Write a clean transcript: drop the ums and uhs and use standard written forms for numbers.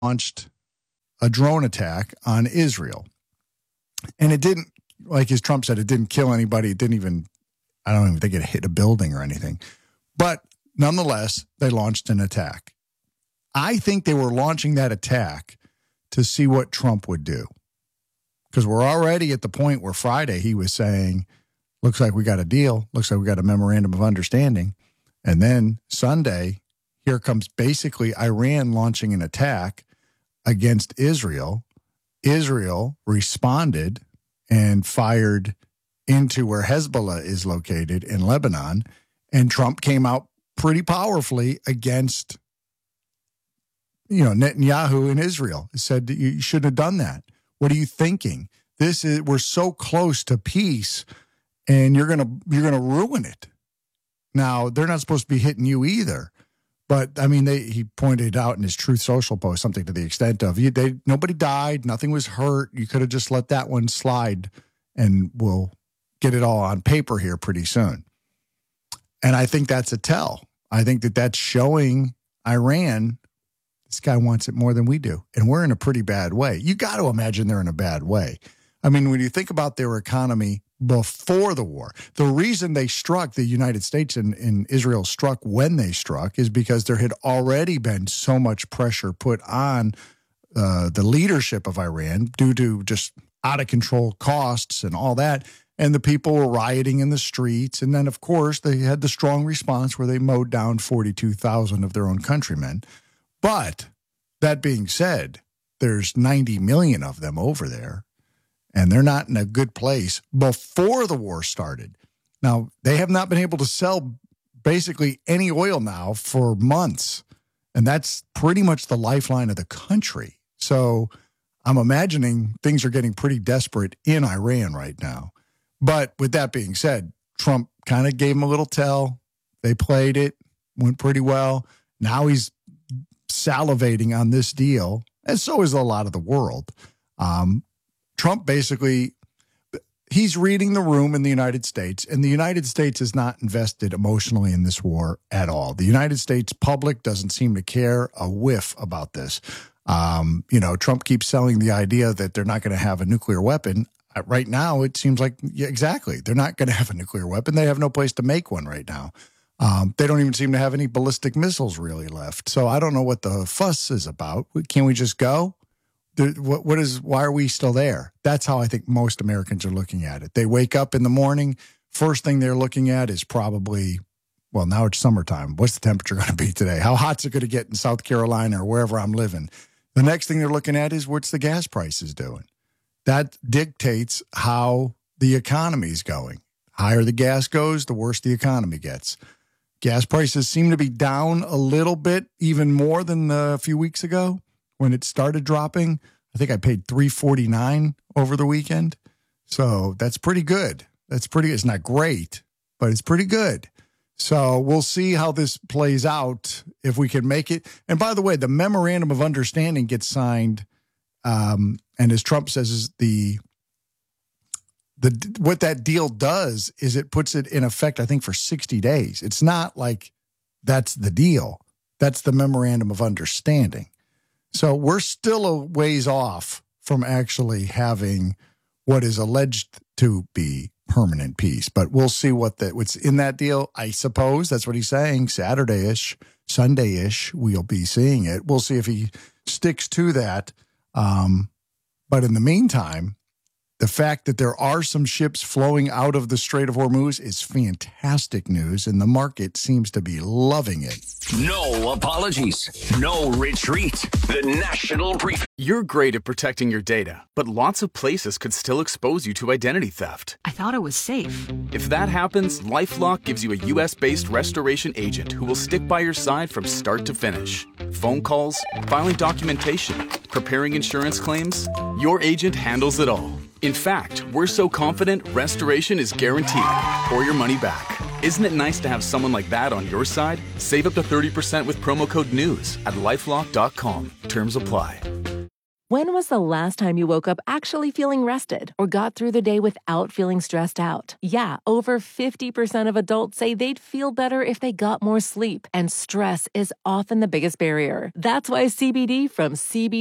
launched a drone attack on Israel. And it didn't, like as Trump said, it didn't kill anybody. It didn't even, I don't even think it hit a building or anything. But nonetheless, they launched an attack. I think they were launching that attack to see what Trump would do. Because we're already at the point where Friday he was saying, looks like we got a deal. Looks like we got a memorandum of understanding. And then Sunday, here comes basically Iran launching an attack against Israel. Israel responded and fired into where Hezbollah is located in Lebanon. And Trump came out pretty powerfully against, Netanyahu in Israel. He said, you shouldn't have done that. What are you thinking? We're so close to peace and you're going to ruin it. Now, they're not supposed to be hitting you either. But, I mean, he pointed out in his Truth Social post something to the extent of, nobody died, nothing was hurt. You could have just let that one slide, and we'll get it all on paper here pretty soon. And I think that's a tell. I think that's showing Iran, this guy wants it more than we do. And we're in a pretty bad way. You got to imagine they're in a bad way. I mean, when you think about their economy before the war, the reason they struck, the United States and Israel struck when they struck, is because there had already been so much pressure put on the leadership of Iran due to just out of control costs and all that. And the people were rioting in the streets. And then, of course, they had the strong response where they mowed down 42,000 of their own countrymen. But that being said, there's 90 million of them over there. And they're not in a good place before the war started. Now, they have not been able to sell basically any oil now for months. And that's pretty much the lifeline of the country. So I'm imagining things are getting pretty desperate in Iran right now. But with that being said, Trump kind of gave them a little tell. They played it, went pretty well. Now he's salivating on this deal, and so is a lot of the world. Trump basically, he's reading the room in the United States, and the United States is not invested emotionally in this war at all. The United States public doesn't seem to care a whiff about this. Trump keeps selling the idea that they're not going to have a nuclear weapon. Right now, it seems like, yeah, exactly. They're not going to have a nuclear weapon. They have no place to make one right now. They don't even seem to have any ballistic missiles really left. So I don't know what the fuss is about. Can we just go? Why are we still there? That's how I think most Americans are looking at it. They wake up in the morning. First thing they're looking at is probably, well, now it's summertime. What's the temperature going to be today? How hot's it going to get in South Carolina or wherever I'm living? The next thing they're looking at is what's the gas prices doing? That dictates how the economy is going. Higher the gas goes, the worse the economy gets. Gas prices seem to be down a little bit, even more than a few weeks ago when it started dropping. I think I paid $3.49 over the weekend. So that's pretty good. It's not great, but it's pretty good. So we'll see how this plays out, if we can make it. And by the way, the memorandum of understanding gets signed. And as Trump says, is what that deal does is it puts it in effect, I think, for 60 days. It's not like that's the deal. That's the memorandum of understanding. So we're still a ways off from actually having what is alleged to be permanent peace. But we'll see what's in that deal. I suppose that's what he's saying. Saturday-ish, Sunday-ish, we'll be seeing it. We'll see if he sticks to that. But in the meantime, the fact that there are some ships flowing out of the Strait of Hormuz is fantastic news, and the market seems to be loving it. No apologies. No retreat. The National Brief. You're great at protecting your data, but lots of places could still expose you to identity theft. I thought it was safe. If that happens, LifeLock gives you a U.S.-based restoration agent who will stick by your side from start to finish. Phone calls, filing documentation, preparing insurance claims. Your agent handles it all. In fact, we're so confident restoration is guaranteed or your money back. Isn't it nice to have someone like that on your side? Save up to 30% with promo code NEWS at LifeLock.com. Terms apply. When was the last time you woke up actually feeling rested or got through the day without feeling stressed out? Yeah, over 50% of adults say they'd feel better if they got more sleep, and stress is often the biggest barrier. That's why CBD from CBD